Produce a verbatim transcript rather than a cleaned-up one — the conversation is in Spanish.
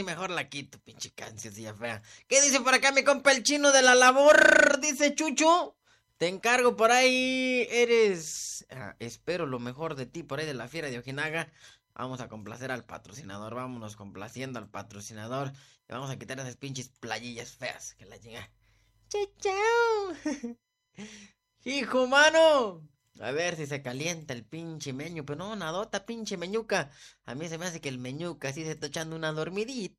sí, mejor la quito, pinche cancioncilla fea. ¿Qué dice por acá mi compa el chino de la labor? Dice Chucho. Te encargo por ahí, eres... ah, espero lo mejor de ti por ahí de la Fiera de Ojinaga. Vamos a complacer al patrocinador, vámonos complaciendo al patrocinador. Y vamos a quitar esas pinches playillas feas que la llega. Chao, chao. Hijo mano. A ver si se calienta el pinche meño. Pero no, nadota, pinche meñuca. A mí se me hace que el meñuca sí se está echando una dormidita.